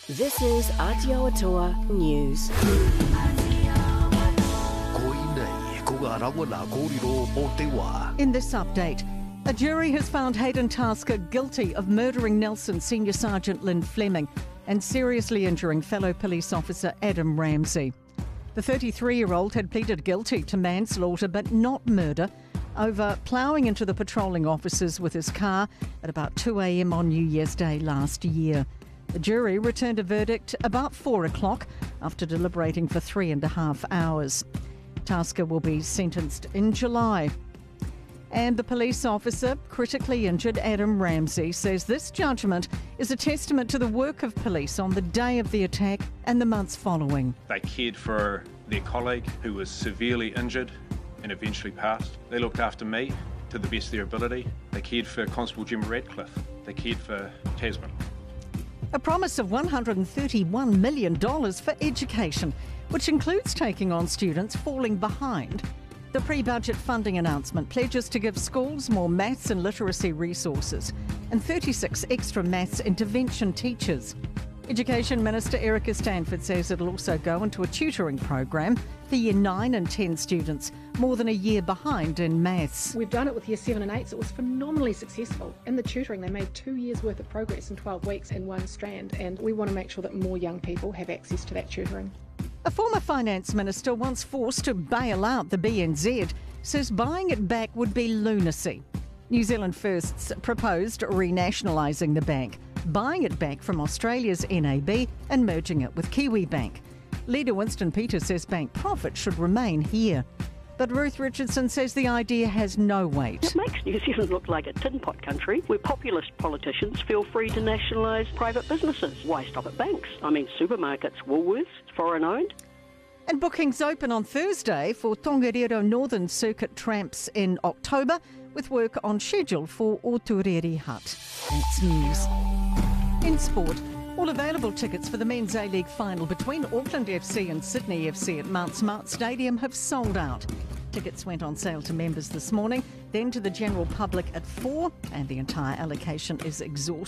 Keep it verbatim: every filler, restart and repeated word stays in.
This is Aotearoa News. In this update, a jury has found Hayden Tasker guilty of murdering Nelson Senior Sergeant Lynn Fleming and seriously injuring fellow police officer Adam Ramsey. The thirty-three-year-old had pleaded guilty to manslaughter but not murder over ploughing into the patrolling officers with his car at about two a.m. on New Year's Day last year. The jury returned a verdict about four o'clock after deliberating for three and a half hours. Tasker will be sentenced in July. And the police officer, critically injured Adam Ramsey, says this judgment is a testament to the work of police on the day of the attack and the months following. They cared for their colleague who was severely injured and eventually passed. They looked after me to the best of their ability. They cared for Constable Gemma Radcliffe. They cared for Tasman. A promise of one hundred thirty-one million dollars for education, which includes taking on students falling behind. The pre-budget funding announcement pledges to give schools more maths and literacy resources and thirty-six extra maths intervention teachers. Education Minister Erica Stanford says it'll also go into a tutoring program for year nine and ten students, more than a year behind in maths. We've done it with year seven and eight, so it was phenomenally successful. In the tutoring, they made two years' worth of progress in twelve weeks in one strand, and we want to make sure that more young people have access to that tutoring. A former finance minister once forced to bail out the B N Z says buying it back would be lunacy. New Zealand Firsts proposed renationalising the bank, buying it back from Australia's N A B and merging it with Kiwibank. Leader Winston Peters says bank profit should remain here. But Ruth Richardson says the idea has no weight. It makes New Zealand look like a tin pot country where populist politicians feel free to nationalise private businesses. Why stop at banks? I mean, supermarkets, Woolworths, foreign owned. And bookings open on Thursday for Tongariro Northern Circuit tramps in October, with work on schedule for Otureri Hut. That's news. In sport, all available tickets for the Men's A-League final between Auckland F C and Sydney F C at Mount Smart Stadium have sold out. Tickets went on sale to members this morning, then to the general public at four, and the entire allocation is exhausted.